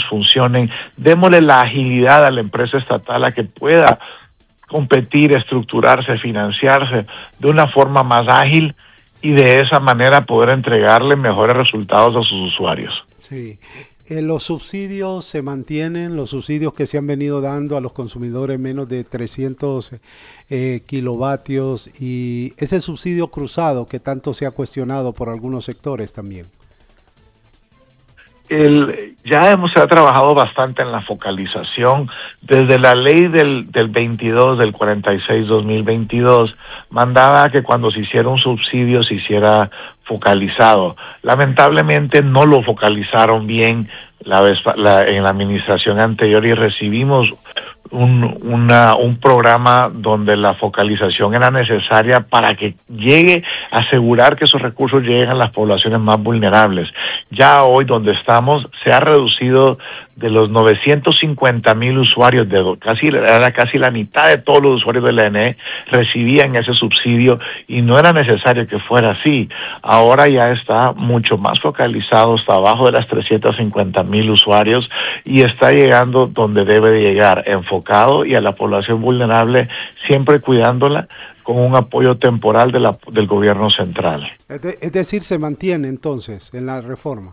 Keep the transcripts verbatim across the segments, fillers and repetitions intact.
funcionen, démosle la agilidad a la empresa estatal a que pueda competir, estructurarse, financiarse de una forma más ágil y de esa manera poder entregarle mejores resultados a sus usuarios. Sí. Eh, los subsidios se mantienen, los subsidios que se han venido dando a los consumidores menos de trescientos eh, kilovatios, y ese subsidio cruzado que tanto se ha cuestionado por algunos sectores también. El, ya hemos se ha trabajado bastante en la focalización desde la ley del, del veintidós, del cuarenta y seis dos mil veintidós, mandaba que cuando se hiciera un subsidio se hiciera focalizado. Lamentablemente no lo focalizaron bien la vez la, en la administración anterior, y recibimos un, una, un programa donde la focalización era necesaria para que llegue a asegurar que esos recursos lleguen a las poblaciones más vulnerables. Ya hoy donde estamos se ha reducido de los novecientos cincuenta mil usuarios, de casi era casi la mitad de todos los usuarios de la E N E recibían ese subsidio, y no era necesario que fuera así. Ahora ya está mucho más focalizado, está abajo de las trescientos cincuenta mil usuarios y está llegando donde debe de llegar, enfocado y a la población vulnerable, siempre cuidándola con un apoyo temporal de la, del gobierno central. Es, de, es decir, se mantiene entonces en la reforma.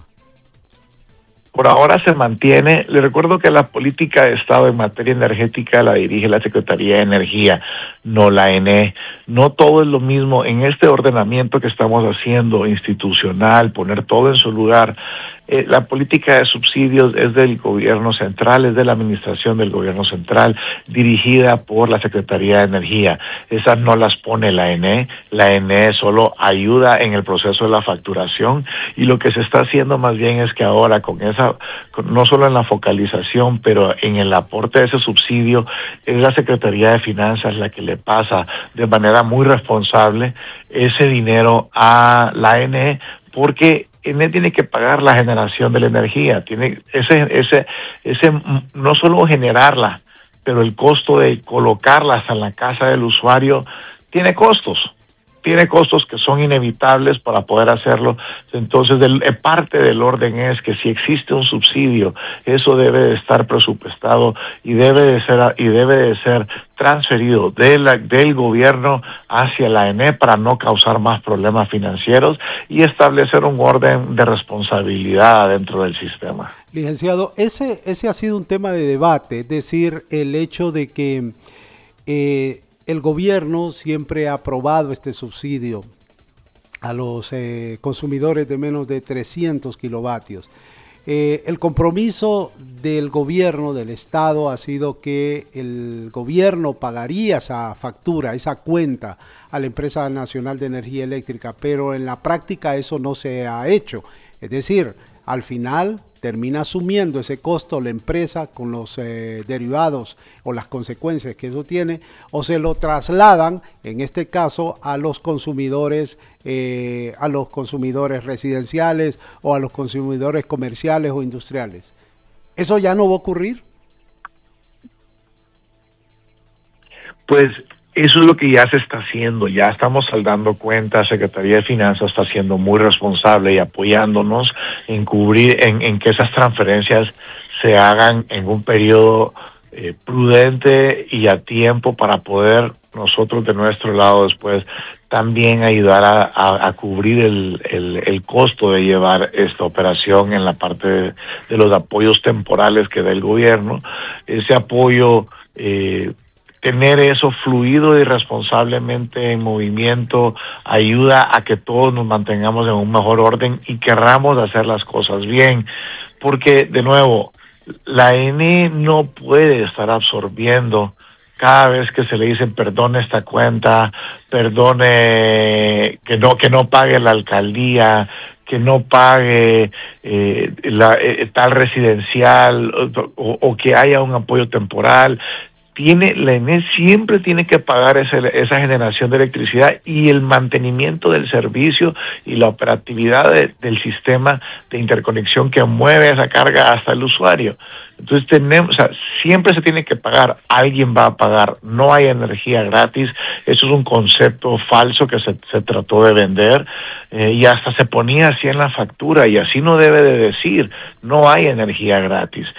Por ahora se mantiene. Le recuerdo que la política de Estado en materia energética la dirige la Secretaría de Energía, no la E N E. No todo es lo mismo. En este ordenamiento que estamos haciendo institucional, poner todo en su lugar, eh, la política de subsidios es del gobierno central, es de la administración del gobierno central, dirigida por la Secretaría de Energía. Esas no las pone la E N E. La E N E solo ayuda en el proceso de la facturación, y lo que se está haciendo más bien es que ahora con esa, con, no solo en la focalización, pero en el aporte de ese subsidio, es la Secretaría de Finanzas la que le pasa de manera muy responsable ese dinero a la E N E, porque E N E tiene que pagar la generación de la energía, tiene ese, ese, ese, no solo generarla, pero el costo de colocarla hasta en la casa del usuario tiene costos, tiene costos que son inevitables para poder hacerlo. Entonces, el, parte del orden es que si existe un subsidio, eso debe de estar presupuestado y debe de ser y debe de ser transferido de la, del gobierno hacia la E N E para no causar más problemas financieros y establecer un orden de responsabilidad dentro del sistema. Licenciado, ese, ese ha sido un tema de debate, es decir, el hecho de que eh, el gobierno siempre ha aprobado este subsidio a los eh, consumidores de menos de trescientos kilovatios. Eh, el compromiso del gobierno, del Estado, ha sido que el gobierno pagaría esa factura, esa cuenta a la Empresa Nacional de Energía Eléctrica, pero en la práctica eso no se ha hecho. Es decir, al final termina asumiendo ese costo la empresa con los eh, derivados o las consecuencias que eso tiene, o se lo trasladan, en este caso, a los consumidores, eh, a los consumidores residenciales o a los consumidores comerciales o industriales. ¿Eso ya no va a ocurrir? Pues eso es lo que ya se está haciendo, ya estamos saldando cuentas. Secretaría de Finanzas está siendo muy responsable y apoyándonos en cubrir, en, en que esas transferencias se hagan en un periodo eh, prudente y a tiempo para poder nosotros de nuestro lado después también ayudar a, a, a cubrir el, el, el costo de llevar esta operación en la parte de, de los apoyos temporales que da el gobierno. Ese apoyo eh, tener eso fluido y responsablemente en movimiento ayuda a que todos nos mantengamos en un mejor orden y querramos hacer las cosas bien, porque de nuevo la E N E no puede estar absorbiendo cada vez que se le dicen perdone esta cuenta, perdone que no que no pague la alcaldía, que no pague eh, la, eh, tal residencial o, o que haya un apoyo temporal. Tiene, la E N E siempre tiene que pagar ese, esa generación de electricidad y el mantenimiento del servicio y la operatividad de, del sistema de interconexión que mueve esa carga hasta el usuario. Entonces tenemos, o sea, siempre se tiene que pagar, alguien va a pagar, no hay energía gratis. Eso es un concepto falso que se, se trató de vender eh, y hasta se ponía así en la factura, y así no debe de decir, no hay energía gratis.